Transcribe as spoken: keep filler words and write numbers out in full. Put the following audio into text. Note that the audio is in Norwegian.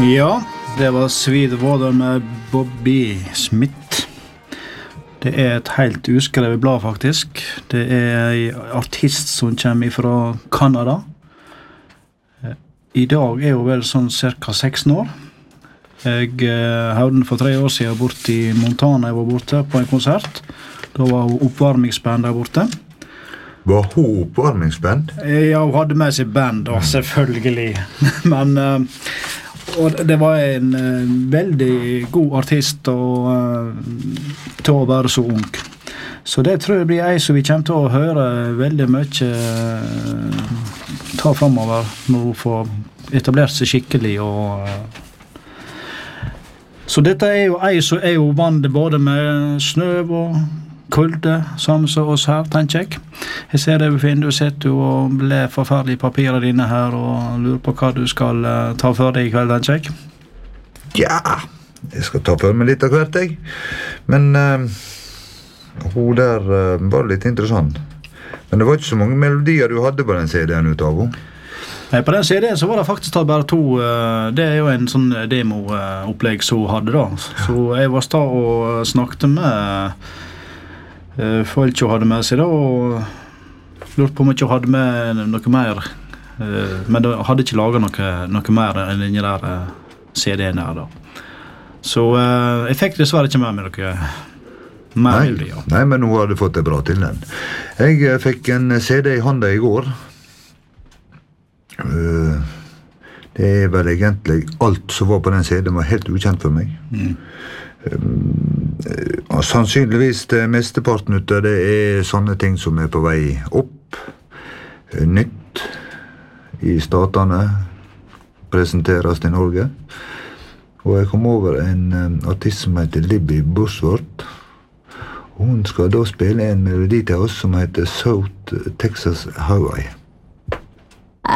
Ja, det var Sweetwater med Bobby Smith. Det er et helt uskrevet blad, faktisk. Det er en artist som kommer fra Kanada. I dag er hun vel sånn cirka seksten år. Jeg eh, hørte den for tre år siden bort i Montana. Jeg var borte på en konsert. Da var hun oppvarmingsband der borte. Var hun oppvarmingsband? Ja, hun hadde med seg band, da, selvfølgelig. Men eh, og det var en eh, veldig god artist og, eh, til å være så ung. Så det tror jeg blir ei som vi kommer til å høre veldig mye eh, ta fremover når hun får etablert seg skikkelig. Og, eh. Så dette er jo ei som er jo vant både med snø og kulde, samme som oss her, tenker jeg. Jeg ser det befinner, du sitter jo og ler forferdelige papirer dine her og lurer på hva du skal uh, ta for deg i kveld, tenker jeg. Ja, jeg skal ta for meg litt av hvert, jeg. Men uh, hun der uh, var litt interessant. Men det var ikke så mange melodier du hadde på den C D-en ut av henne. Nei, på den C D-en så var det faktisk bare to. Uh, det er jo en sånn demo-opplegg som hun hadde da. Så jeg var sta og snakket med uh, folk som hadde med seg da, og lurte på om ikke hun hadde med noe mer, uh, men de hadde ikke laget noe, noe mer enn denne der uh, C D-en der da. Så uh, jeg fikk dessverre ikke med meg noe mer nei, bilder, ja. Nei, men hun hadde fått det bra til den. Jeg uh, fikk en C D i handa i går. Uh, det er vel egentlig alt som var på den C D-en var helt ukjent for meg. Mm. Um, uh, sannsynligvis det mesteparten ut av det er sånne ting som er på vei opp, uh, nytt i statene, presenteres i Norge. Og jeg kom over en um, artist som heter Libby Bushworth. Hun skal da spille en melodi til oss som heter South Texas Highway.